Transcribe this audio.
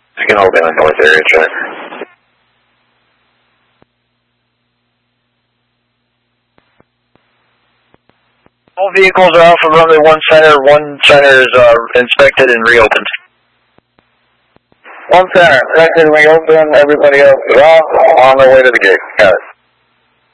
You can hold in the north area check. All vehicles are out from runway 1 center. 1 center is inspected and reopened. 1 center, inspected and reopened. Everybody else is off on their way to the gate. Got it.